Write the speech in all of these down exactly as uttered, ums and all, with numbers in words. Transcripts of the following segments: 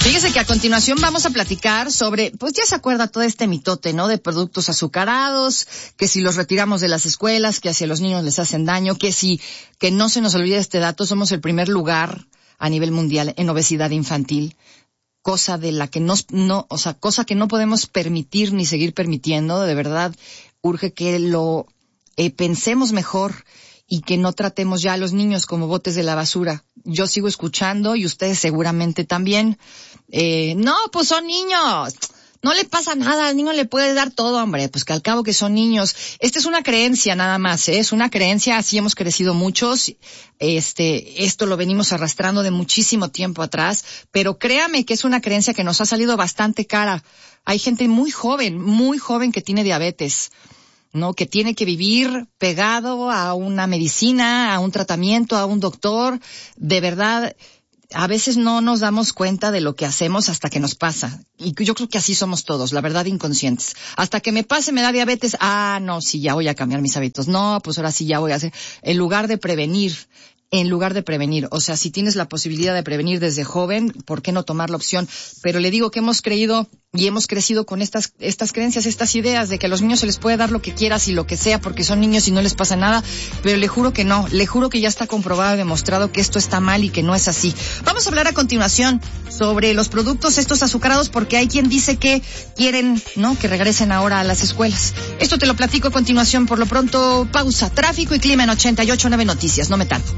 Fíjese que a continuación vamos a platicar sobre, pues ya se acuerda todo este mitote, ¿no? De productos azucarados, que si los retiramos de las escuelas, que hacia los niños les hacen daño, que si, que no se nos olvide este dato, somos el primer lugar a nivel mundial en obesidad infantil. Cosa de la que no, no, o sea, cosa que no podemos permitir ni seguir permitiendo. De verdad, urge que lo eh, pensemos mejor y que no tratemos ya a los niños como botes de la basura. Yo sigo escuchando y ustedes seguramente también. Eh, no, pues son niños. No le pasa nada, al niño le puedes dar todo, hombre, pues que al cabo que son niños. Esta es una creencia nada más, ¿eh? Es una creencia, así hemos crecido muchos. Este, esto lo venimos arrastrando de muchísimo tiempo atrás, pero créame que es una creencia que nos ha salido bastante cara. Hay gente muy joven, muy joven que tiene diabetes, ¿no? Que tiene que vivir pegado a una medicina, a un tratamiento, a un doctor. De verdad, a veces no nos damos cuenta de lo que hacemos hasta que nos pasa. Y yo creo que así somos todos, la verdad, inconscientes. Hasta que me pase, me da diabetes. Ah, no, sí, ya voy a cambiar mis hábitos. No, pues ahora sí ya voy a hacer. En lugar de prevenir, en lugar de prevenir. O sea, si tienes la posibilidad de prevenir desde joven, ¿por qué no tomar la opción? Pero le digo que hemos creído y hemos crecido con estas estas creencias, estas ideas de que a los niños se les puede dar lo que quieras y lo que sea porque son niños y no les pasa nada, pero le juro que no, le juro que ya está comprobado y demostrado que esto está mal y que no es así. Vamos a hablar a continuación sobre los productos estos azucarados porque hay quien dice que quieren, ¿no?, que regresen ahora a las escuelas. Esto te lo platico a continuación. Por lo pronto, pausa, tráfico y clima en ochenta y ocho punto nueve Noticias. No me tardo.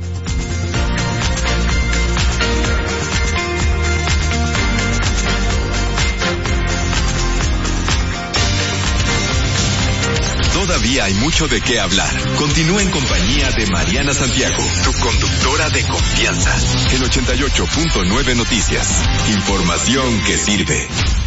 Todavía hay mucho de qué hablar. Continúa en compañía de Mariana Santiago, tu conductora de confianza. En ochenta y ocho punto nueve Noticias. Información que sirve.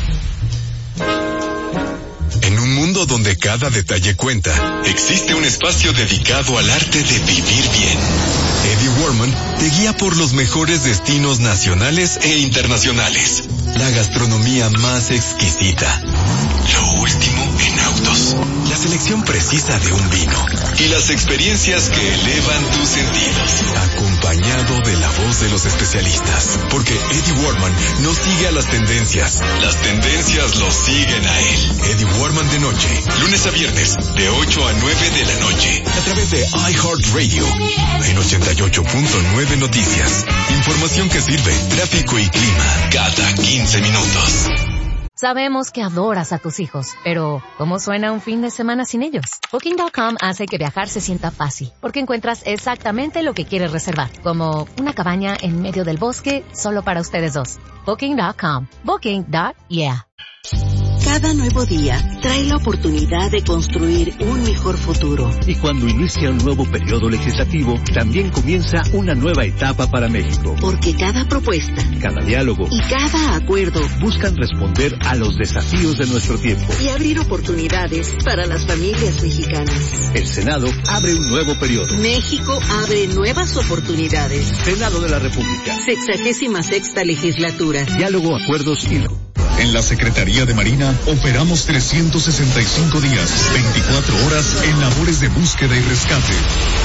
En un mundo donde cada detalle cuenta, existe un espacio dedicado al arte de vivir bien. Eddie Warman te guía por los mejores destinos nacionales e internacionales. La gastronomía más exquisita. Lo último en autos. La selección precisa de un vino. Y las experiencias que elevan tus sentidos. Acompañado de la voz de los especialistas. Porque Eddie Warman no sigue a las tendencias. Las tendencias lo siguen a él. Eddie Warman de noche. Lunes a viernes. De ocho a nueve de la noche. A través de iHeartRadio. En ochenta y ocho punto nueve Noticias. Información que sirve. Tráfico y clima. Cada quince minutos. Sabemos que adoras a tus hijos, pero ¿cómo suena un fin de semana sin ellos? Booking punto com hace que viajar se sienta fácil, porque encuentras exactamente lo que quieres reservar, como una cabaña en medio del bosque solo para ustedes dos. Booking punto com. Booking. Yeah. Cada nuevo día trae la oportunidad de construir un mejor futuro. Y cuando inicia un nuevo periodo legislativo, también comienza una nueva etapa para México. Porque cada propuesta, cada diálogo y cada acuerdo buscan responder a los desafíos de nuestro tiempo y abrir oportunidades para las familias mexicanas. El Senado abre un nuevo periodo. México abre nuevas oportunidades. Senado de la República. Sexagésima sexta legislatura. Diálogo, acuerdos y... En la Secretaría de Marina operamos trescientos sesenta y cinco días, veinticuatro horas en labores de búsqueda y rescate.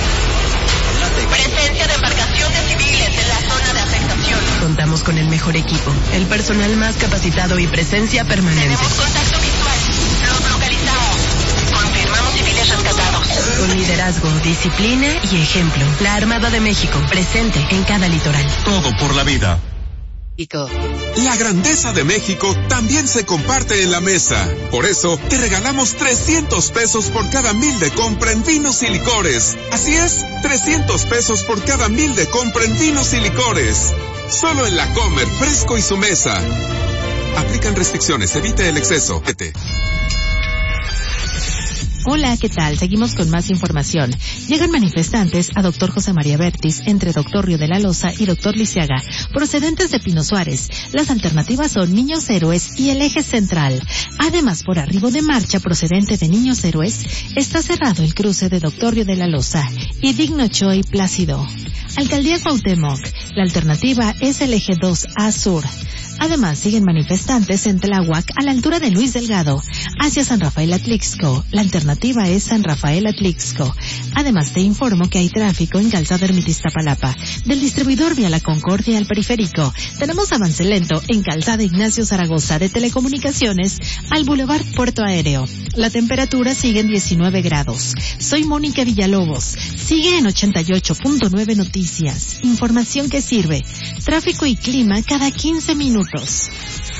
Presencia de embarcaciones civiles en la zona de afectación. Contamos con el mejor equipo, el personal más capacitado y presencia permanente. Tenemos contacto visual. Los localizamos. Confirmamos civiles rescatados. Con liderazgo, disciplina y ejemplo. La Armada de México, presente en cada litoral. Todo por la vida. La grandeza de México también se comparte en la mesa. Por eso, te regalamos trescientos pesos por cada mil de compra en vinos y licores. Así es, trescientos pesos por cada mil de compra en vinos y licores. Solo en La Comer, Fresco y su mesa. Aplican restricciones, evite el exceso. Hola, ¿qué tal? Seguimos con más información. Llegan manifestantes a doctor José María Bertis, entre doctor Río de la Loza y doctor Lisiaga, procedentes de Pino Suárez. Las alternativas son Niños Héroes y el Eje Central. Además, por arribo de marcha procedente de Niños Héroes, está cerrado el cruce de doctor Río de la Loza y Digno Choy Plácido. Alcaldía Cuauhtémoc. La alternativa es el Eje dos A Sur. Además, siguen manifestantes en Tláhuac a la altura de Luis Delgado, hacia San Rafael Atlixco. La alternativa es San Rafael Atlixco. Además te informo que hay tráfico en Calzada Ermita Iztapalapa, del distribuidor Vía La Concordia al Periférico. Tenemos avance lento en Calzada Ignacio Zaragoza de Telecomunicaciones al Boulevard Puerto Aéreo. La temperatura sigue en diecinueve grados. Soy Mónica Villalobos. Sigue en ochenta y ocho punto nueve Noticias. Información que sirve. Tráfico y clima cada quince minutos.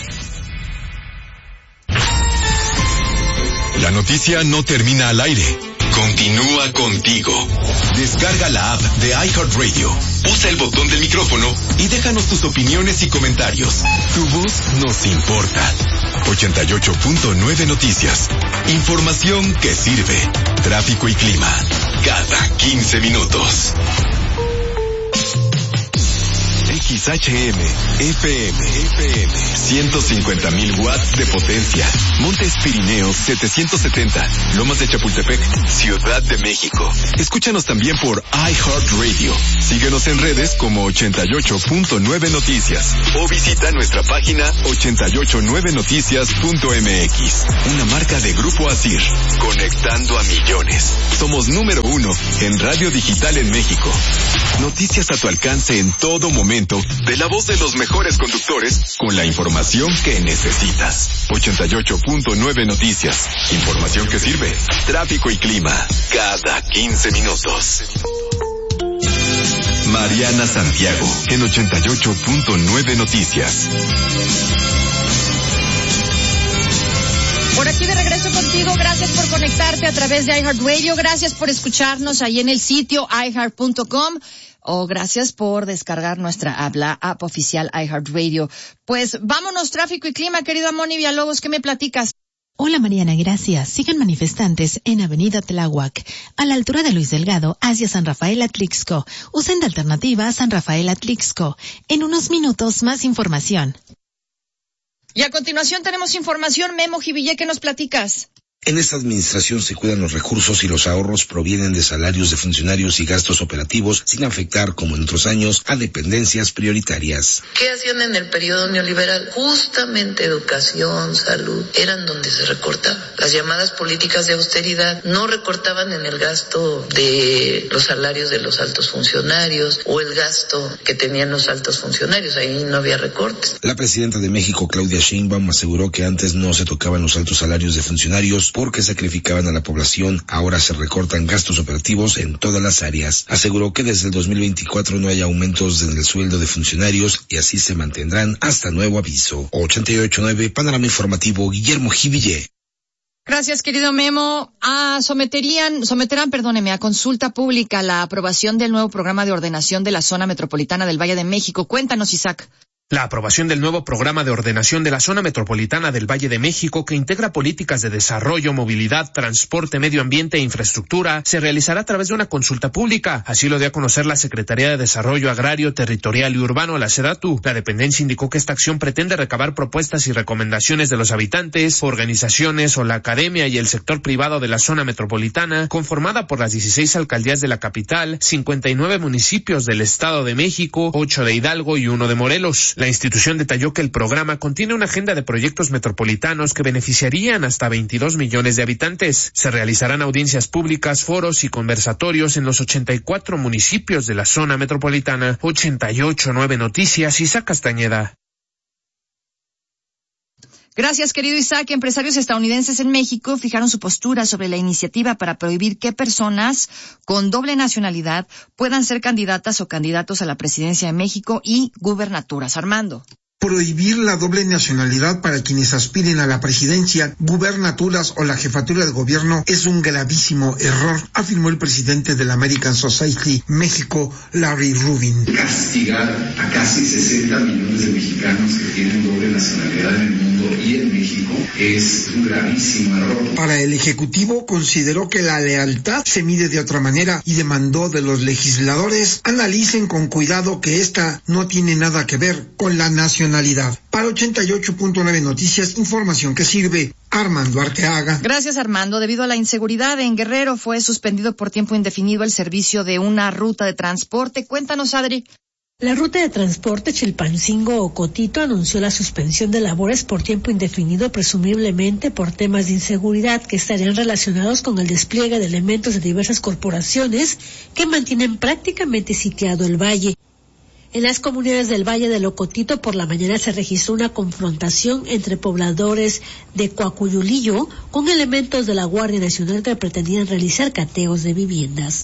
La noticia no termina al aire. Continúa contigo. Descarga la app de iHeartRadio. Usa el botón del micrófono y déjanos tus opiniones y comentarios. Tu voz nos importa. ochenta y ocho punto nueve Noticias. Información que sirve. Tráfico y clima. Cada quince minutos. X H M, F M, F M, ciento cincuenta mil watts de potencia. Montes Pirineos setecientos setenta, Lomas de Chapultepec, Ciudad de México. Escúchanos también por iHeartRadio. Síguenos en redes como ochenta y ocho punto nueve Noticias o visita nuestra página ochenta y ocho nueve noticias punto m x. Una marca de Grupo Asir, conectando a millones. Somos número uno en radio digital en México. Noticias a tu alcance en todo momento, de la voz de los mejores conductores, con la información que necesitas. ochenta y ocho punto nueve Noticias. Información que sirve. Tráfico y clima. Cada quince minutos. Mariana Santiago, en ochenta y ocho punto nueve Noticias. Por aquí de regreso contigo, gracias por conectarte a través de iHeartRadio, gracias por escucharnos ahí en el sitio i heart punto com o gracias por descargar nuestra app, la app oficial iHeartRadio. Pues vámonos, tráfico y clima, querido Moni Villalobos, ¿qué me platicas? Hola Mariana, gracias. Siguen manifestantes en Avenida Tláhuac, a la altura de Luis Delgado, hacia San Rafael Atlixco. Usen de alternativa San Rafael Atlixco. En unos minutos más información. Y a continuación tenemos información. Memo Jivillé, ¿qué nos platicas? En esta administración se cuidan los recursos y los ahorros provienen de salarios de funcionarios y gastos operativos sin afectar, como en otros años, a dependencias prioritarias. ¿Qué hacían en el periodo neoliberal? Justamente educación, salud, eran donde se recortaba. Las llamadas políticas de austeridad no recortaban en el gasto de los salarios de los altos funcionarios o el gasto que tenían los altos funcionarios. Ahí no había recortes. La presidenta de México, Claudia Sheinbaum, aseguró que antes no se tocaban los altos salarios de funcionarios porque sacrificaban a la población. Ahora se recortan gastos operativos en todas las áreas. Aseguró que desde el dos mil veinticuatro no hay aumentos en el sueldo de funcionarios y así se mantendrán hasta nuevo aviso. ochenta y ocho punto nueve Panorama Informativo, Guillermo Jivillé. Gracias, querido Memo. Ah, someterían, someterán, perdóneme, a consulta pública la aprobación del nuevo programa de ordenación de la zona metropolitana del Valle de México. Cuéntanos, Isaac. La aprobación del nuevo programa de ordenación de la zona metropolitana del Valle de México, que integra políticas de desarrollo, movilidad, transporte, medio ambiente e infraestructura, se realizará a través de una consulta pública. Así lo dio a conocer la Secretaría de Desarrollo Agrario, Territorial y Urbano, la SEDATU. La dependencia indicó que esta acción pretende recabar propuestas y recomendaciones de los habitantes, organizaciones o la academia y el sector privado de la zona metropolitana, conformada por las dieciséis alcaldías de la capital, cincuenta y nueve municipios del Estado de México, ocho de Hidalgo y uno de Morelos. La institución detalló que el programa contiene una agenda de proyectos metropolitanos que beneficiarían hasta veintidós millones de habitantes. Se realizarán audiencias públicas, foros y conversatorios en los ochenta y cuatro municipios de la zona metropolitana. ochenta y ocho punto nueve Noticias, Isaac Castañeda. Gracias, querido Isaac. Empresarios estadounidenses en México fijaron su postura sobre la iniciativa para prohibir que personas con doble nacionalidad puedan ser candidatas o candidatos a la presidencia de México y gubernaturas. Armando. Prohibir la doble nacionalidad para quienes aspiren a la presidencia, gubernaturas o la jefatura de gobierno es un gravísimo error, afirmó el presidente de la American Society México, Larry Rubin. Castigar a casi sesenta millones de mexicanos que tienen doble nacionalidad en el mundo y en México es un gravísimo error. Para el Ejecutivo, consideró que la lealtad se mide de otra manera y demandó de los legisladores analicen con cuidado que esta no tiene nada que ver con la nacionalidad. Para ochenta y ocho punto nueve Noticias, información que sirve. Armando Arteaga. Gracias, Armando. Debido a la inseguridad en Guerrero, fue suspendido por tiempo indefinido el servicio de una ruta de transporte. Cuéntanos, Adri. La ruta de transporte Chilpancingo-Ocotito anunció la suspensión de labores por tiempo indefinido, presumiblemente por temas de inseguridad que estarían relacionados con el despliegue de elementos de diversas corporaciones que mantienen prácticamente sitiado el valle. En las comunidades del Valle del Ocotito por la mañana se registró una confrontación entre pobladores de Coacuyulillo con elementos de la Guardia Nacional que pretendían realizar cateos de viviendas.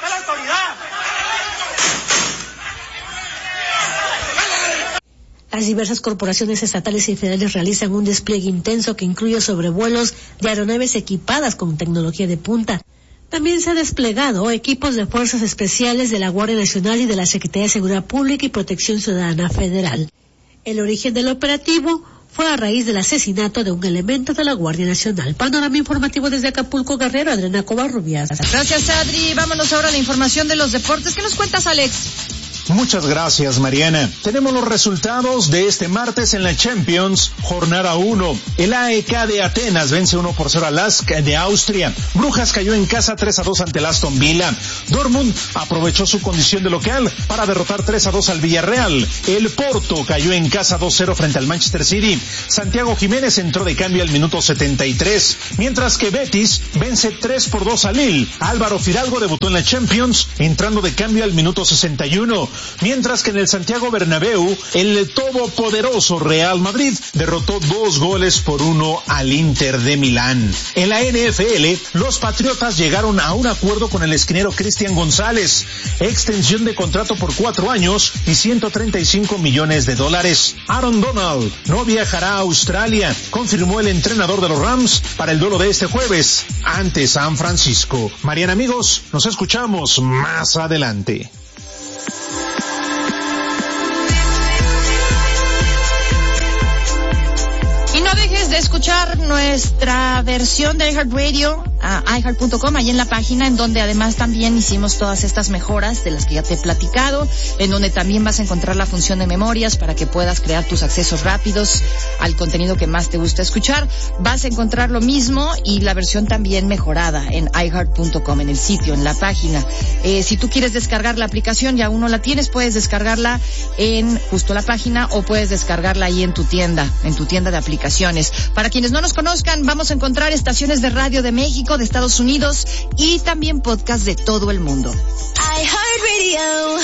Las diversas corporaciones estatales y federales realizan un despliegue intenso que incluye sobrevuelos de aeronaves equipadas con tecnología de punta. También se ha desplegado equipos de fuerzas especiales de la Guardia Nacional y de la Secretaría de Seguridad Pública y Protección Ciudadana Federal. El origen del operativo fue a raíz del asesinato de un elemento de la Guardia Nacional. Panorama informativo desde Acapulco, Guerrero, Adriana Covarrubias. Gracias, Adri. Vámonos ahora a la información de los deportes. ¿Qué nos cuentas, Alex? Muchas gracias, Mariana. Tenemos los resultados de este martes en la Champions, jornada uno. El A E K de Atenas vence uno por cero al L A S K de Austria. Brujas cayó en casa tres a dos ante el Aston Villa. Dortmund aprovechó su condición de local para derrotar tres a dos al Villarreal. El Porto cayó en casa dos cero frente al Manchester City. Santiago Jiménez entró de cambio al minuto setenta y tres, mientras que Betis vence tres por dos al Lille. Álvaro Fidalgo debutó en la Champions, entrando de cambio al minuto sesenta y uno. Mientras que en el Santiago Bernabéu, el todopoderoso Real Madrid derrotó dos goles por uno al Inter de Milán. En la N F L, los Patriotas llegaron a un acuerdo con el esquinero Cristian González, extensión de contrato por cuatro años y ciento treinta y cinco millones de dólares. Aaron Donald no viajará a Australia, confirmó el entrenador de los Rams para el duelo de este jueves ante San Francisco. Mariana, amigos, nos escuchamos más adelante. Y no dejes de escuchar nuestra versión de iHeartRadio a i heart punto com, ahí en la página, en donde además también hicimos todas estas mejoras de las que ya te he platicado, en donde también vas a encontrar la función de memorias para que puedas crear tus accesos rápidos al contenido que más te gusta escuchar. Vas a encontrar lo mismo y la versión también mejorada en i heart punto com, en el sitio, en la página. Eh, si tú quieres descargar la aplicación y aún no la tienes, puedes descargarla en justo la página o puedes descargarla ahí en tu tienda, en tu tienda de aplicaciones. Para quienes no nos conozcan, vamos a encontrar estaciones de radio de México, de Estados Unidos y también podcast de todo el mundo. iHeartRadio.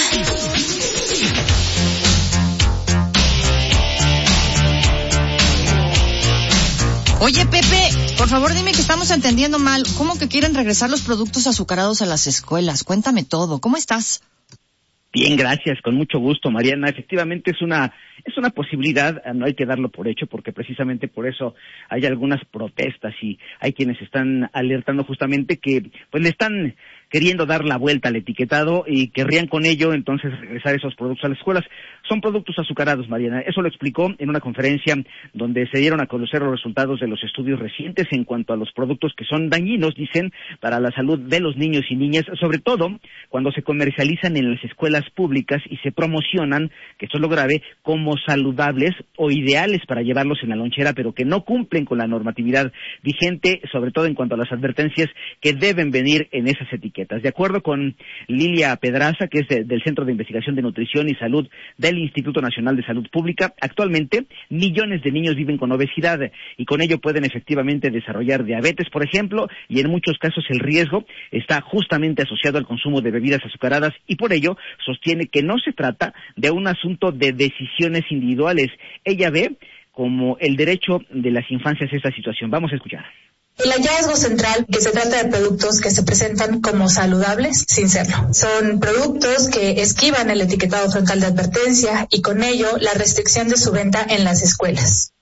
Oye, Pepe, por favor dime que estamos entendiendo mal. ¿Cómo que quieren regresar los productos azucarados a las escuelas? Cuéntame todo. ¿Cómo estás? Bien, gracias, con mucho gusto, Mariana. Efectivamente es una es una posibilidad, no hay que darlo por hecho, porque precisamente por eso hay algunas protestas y hay quienes están alertando justamente que pues le están queriendo dar la vuelta al etiquetado y querrían con ello entonces regresar esos productos a las escuelas. Son productos azucarados, Mariana. Eso lo explicó en una conferencia donde se dieron a conocer los resultados de los estudios recientes en cuanto a los productos que son dañinos, dicen, para la salud de los niños y niñas, sobre todo cuando se comercializan en las escuelas públicas y se promocionan, que esto es lo grave, como saludables o ideales para llevarlos en la lonchera, pero que no cumplen con la normatividad vigente, sobre todo en cuanto a las advertencias que deben venir en esas etiquetas. De acuerdo con Lilia Pedraza, que es de, del Centro de Investigación de Nutrición y Salud del Instituto Nacional de Salud Pública, actualmente millones de niños viven con obesidad y con ello pueden efectivamente desarrollar diabetes, por ejemplo, y en muchos casos el riesgo está justamente asociado al consumo de bebidas azucaradas y por ello sostiene que no se trata de un asunto de decisiones individuales. Ella ve como el derecho de las infancias esta situación. Vamos a escuchar. El hallazgo central que se trata de productos que se presentan como saludables sin serlo. Son productos que esquivan el etiquetado frontal de advertencia y con ello la restricción de su venta en las escuelas.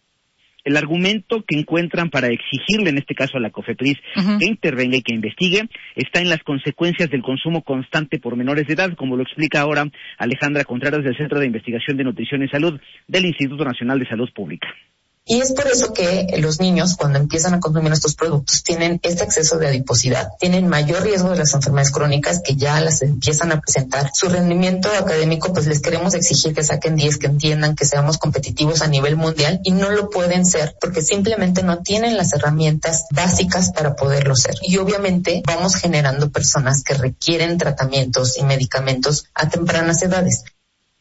El argumento que encuentran para exigirle, en este caso a la COFEPRIS, uh-huh. que intervenga y que investigue, está en las consecuencias del consumo constante por menores de edad, como lo explica ahora Alejandra Contreras del Centro de Investigación de Nutrición y Salud del Instituto Nacional de Salud Pública. Y es por eso que los niños, cuando empiezan a consumir estos productos, tienen este exceso de adiposidad, tienen mayor riesgo de las enfermedades crónicas que ya las empiezan a presentar. Su rendimiento académico, pues les queremos exigir que saquen diez, que entiendan que seamos competitivos a nivel mundial y no lo pueden ser porque simplemente no tienen las herramientas básicas para poderlo ser. Y obviamente vamos generando personas que requieren tratamientos y medicamentos a tempranas edades.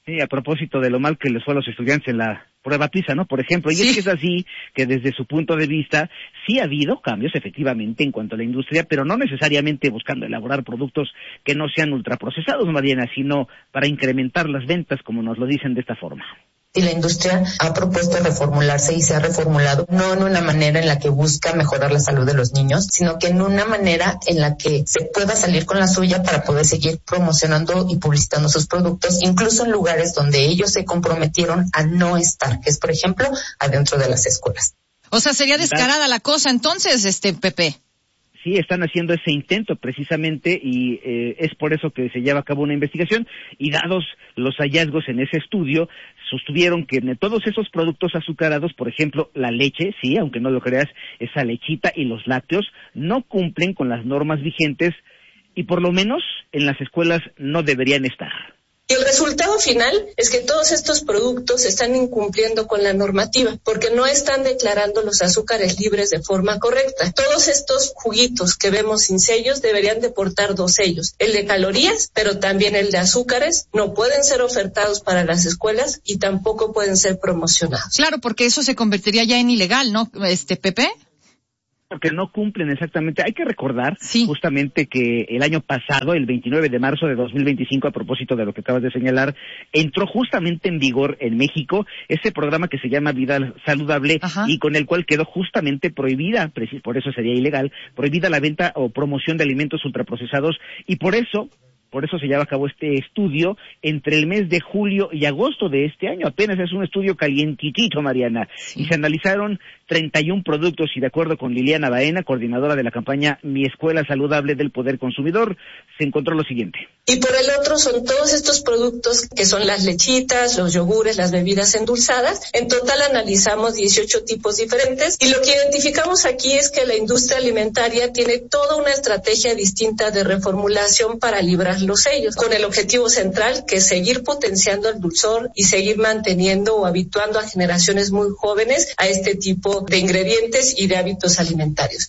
Sí, a propósito de lo mal que les fue a los estudiantes en la prueba PISA, ¿no? Por ejemplo, y sí. es que es así que desde su punto de vista sí ha habido cambios efectivamente en cuanto a la industria, pero no necesariamente buscando elaborar productos que no sean ultraprocesados, Mariana, sino para incrementar las ventas, como nos lo dicen de esta forma. Y la industria ha propuesto reformularse y se ha reformulado no en una manera en la que busca mejorar la salud de los niños, sino que en una manera en la que se pueda salir con la suya para poder seguir promocionando y publicitando sus productos, incluso en lugares donde ellos se comprometieron a no estar, que es, por ejemplo, adentro de las escuelas. O sea, sería descarada la cosa entonces, este Pepe. Sí, están haciendo ese intento precisamente y eh, es por eso que se lleva a cabo una investigación y dados los hallazgos en ese estudio, sostuvieron que de todos esos productos azucarados, por ejemplo, la leche, sí, aunque no lo creas, esa lechita y los lácteos no cumplen con las normas vigentes y por lo menos en las escuelas no deberían estar. Y el resultado final es que todos estos productos están incumpliendo con la normativa, porque no están declarando los azúcares libres de forma correcta. Todos estos juguitos que vemos sin sellos deberían de portar dos sellos, el de calorías, pero también el de azúcares, no pueden ser ofertados para las escuelas y tampoco pueden ser promocionados. Claro, porque eso se convertiría ya en ilegal, ¿no, este Pepe? Porque no cumplen exactamente. Hay que recordar sí. justamente que el año pasado, el veintinueve de marzo de dos mil veinticinco, a propósito de lo que acabas de señalar, entró justamente en vigor en México ese programa que se llama Vida Saludable Ajá. y con el cual quedó justamente prohibida, por eso sería ilegal, prohibida la venta o promoción de alimentos ultraprocesados y por eso Por eso se lleva a cabo este estudio entre el mes de julio y agosto de este año. Apenas es un estudio calientitito, Mariana. Sí. Y se analizaron treinta y uno productos y de acuerdo con Liliana Baena, coordinadora de la campaña Mi Escuela Saludable del Poder Consumidor, se encontró lo siguiente. Y por el otro son todos estos productos que son las lechitas, los yogures, las bebidas endulzadas. En total analizamos dieciocho tipos diferentes y lo que identificamos aquí es que la industria alimentaria tiene toda una estrategia distinta de reformulación para librar los sellos, con el objetivo central que es seguir potenciando el dulzor y seguir manteniendo o habituando a generaciones muy jóvenes a este tipo de ingredientes y de hábitos alimentarios.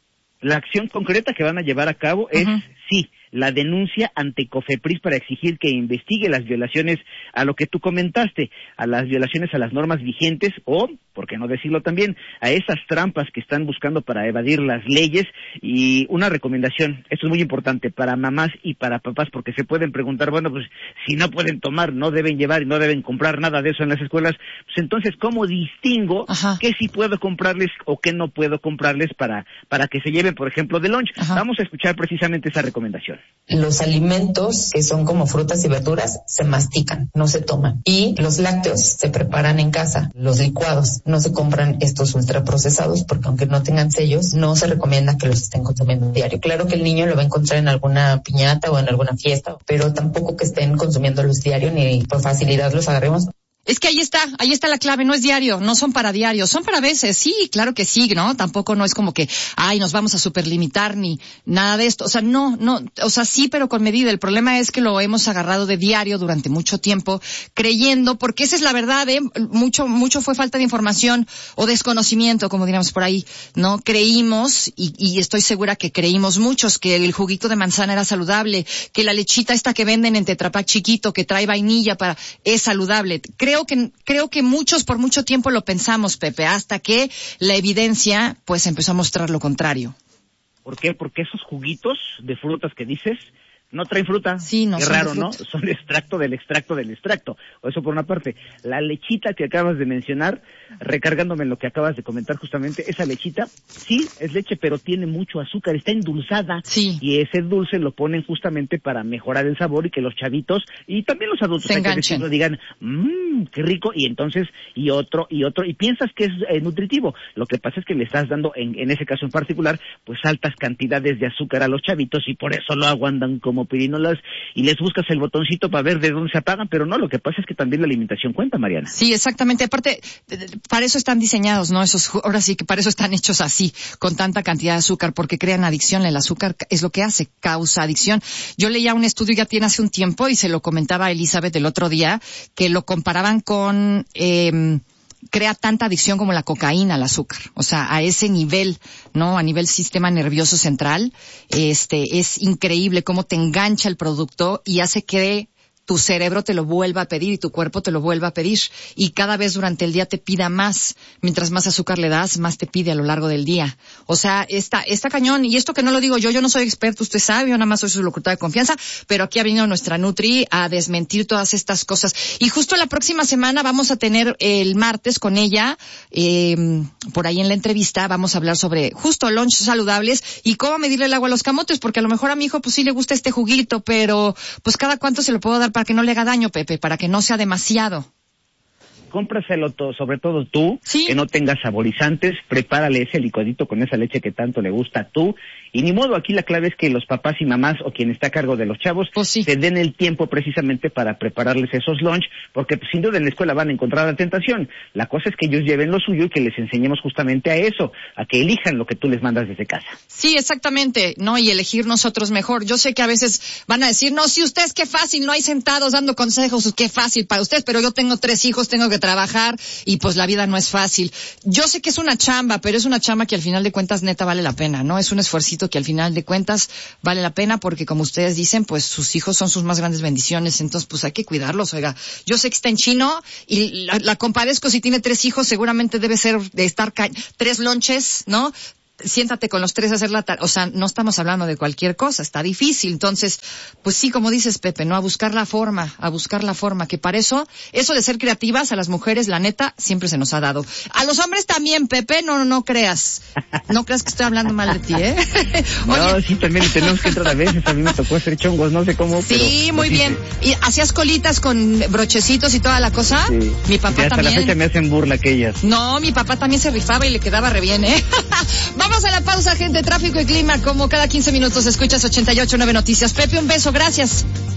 La acción concreta que van a llevar a cabo es, uh-huh. sí, la denuncia ante COFEPRIS para exigir que investigue las violaciones a lo que tú comentaste, a las violaciones a las normas vigentes o, por qué no decirlo también, a esas trampas que están buscando para evadir las leyes. Y una recomendación, esto es muy importante para mamás y para papás, porque se pueden preguntar, bueno, pues si no pueden tomar, no deben llevar y no deben comprar nada de eso en las escuelas, pues entonces, ¿cómo distingo Ajá. qué sí puedo comprarles o qué no puedo comprarles para, para que se lleven, por ejemplo, de lunch? Ajá. Vamos a escuchar precisamente esa recomendación. Los alimentos que son como frutas y verduras se mastican, no se toman. Y los lácteos se preparan en casa. Los licuados no se compran estos ultraprocesados porque aunque no tengan sellos, no se recomienda que los estén consumiendo diario. Claro que el niño lo va a encontrar en alguna piñata o en alguna fiesta, pero tampoco que estén consumiéndolos diario ni por facilidad los agarremos. Es que ahí está, ahí está la clave, no es diario, no son para diario, son para veces, sí, claro que sí, ¿no? Tampoco no es como que, ay, nos vamos a superlimitar ni nada de esto, o sea, no, no, o sea, sí, pero con medida. El problema es que lo hemos agarrado de diario durante mucho tiempo, creyendo, porque esa es la verdad, ¿eh? Mucho, mucho fue falta de información o desconocimiento, como diríamos por ahí, ¿no? Creímos, y, y estoy segura que creímos muchos, que el juguito de manzana era saludable, que la lechita esta que venden en Tetra Pak chiquito, que trae vainilla para, es saludable. Creo que creo que muchos por mucho tiempo lo pensamos, Pepe, hasta que la evidencia pues empezó a mostrar lo contrario. ¿Por qué? Porque esos juguitos de frutas que dices no traen fruta. Sí, no. Qué raro, ¿no? Son extracto del extracto del extracto. O eso por una parte. La lechita que acabas de mencionar, recargándome en lo que acabas de comentar justamente, esa lechita, sí, es leche, pero tiene mucho azúcar, está endulzada. Sí. Y ese dulce lo ponen justamente para mejorar el sabor y que los chavitos, y también los adultos, se enganchen, que digan, mmm, qué rico, y entonces, y otro, y otro, y piensas que es eh, nutritivo. Lo que pasa es que le estás dando, en, en ese caso en particular, pues altas cantidades de azúcar a los chavitos, y por eso lo aguantan como pirinolas, y les buscas el botoncito para ver de dónde se apagan, pero no, lo que pasa es que también la alimentación cuenta, Mariana. Sí, exactamente. Aparte, para eso están diseñados, ¿no? Esos, ahora sí que para eso están hechos así, con tanta cantidad de azúcar, porque crean adicción. El azúcar es lo que hace, causa adicción. Yo leía un estudio ya tiene hace un tiempo, y se lo comentaba a Elizabeth el otro día, que lo comparaban con, eh, crea tanta adicción como la cocaína al azúcar. O sea, a ese nivel, ¿no? A nivel sistema nervioso central, este, es increíble cómo te engancha el producto y hace que tu cerebro te lo vuelva a pedir y tu cuerpo te lo vuelva a pedir. Y cada vez durante el día te pida más. Mientras más azúcar le das, más te pide a lo largo del día. O sea, está, está cañón. Y esto que no lo digo yo, yo no soy experto, usted sabe, yo nada más soy su locutora de confianza, pero aquí ha venido nuestra Nutri a desmentir todas estas cosas. Y justo la próxima semana vamos a tener el martes con ella, eh, por ahí en la entrevista, vamos a hablar sobre justo lunch saludables y cómo medirle el agua a los camotes, porque a lo mejor a mi hijo pues sí le gusta este juguito, pero pues cada cuánto se lo puedo dar para que no le haga daño, Pepe, para que no sea demasiado. Cómpraselo todo, sobre todo tú, ¿sí? Que no tengas saborizantes, prepárale ese licuadito con esa leche que tanto le gusta tú, y ni modo, aquí la clave es que los papás y mamás o quien está a cargo de los chavos pues sí. se den el tiempo precisamente para prepararles esos lunch, porque pues, sin duda en la escuela van a encontrar la tentación. La cosa es que ellos lleven lo suyo y que les enseñemos justamente a eso, a que elijan lo que tú les mandas desde casa. Sí, exactamente, no, y elegir nosotros mejor. Yo sé que a veces van a decir, no, si ustedes qué fácil, no hay sentados dando consejos, qué fácil para ustedes, pero yo tengo tres hijos, tengo que trabajar y pues la vida no es fácil. Yo sé que es una chamba, pero es una chamba que al final de cuentas neta vale la pena, ¿no? Es un esfuercito que al final de cuentas vale la pena porque como ustedes dicen, pues sus hijos son sus más grandes bendiciones, entonces pues hay que cuidarlos, oiga. Yo sé que está en chino y la, la compadezco, si tiene tres hijos seguramente debe ser de estar ca- tres lonches, ¿no? Siéntate con los tres a hacer la tarea, o sea, no estamos hablando de cualquier cosa, está difícil, entonces, pues sí, como dices Pepe, ¿no? A buscar la forma, a buscar la forma, que para eso, eso de ser creativas a las mujeres, la neta, siempre se nos ha dado. A los hombres también, Pepe, no, no creas, no creas que estoy hablando mal de ti, ¿eh? Oye, no, sí, también tenemos que entrar a veces, a mí me tocó hacer chongos, no sé cómo, sí, pero, muy pues, bien, y hacías colitas con brochecitos y toda la cosa, sí. Mi papá y hasta también. Hasta la fecha me hacen burla aquellas. No, mi papá también se rifaba y le quedaba re bien, ¿eh? Vamos a la pausa, gente. Tráfico y clima, como cada quince minutos escuchas ochenta y ocho nueve Noticias. Pepe, un beso, gracias.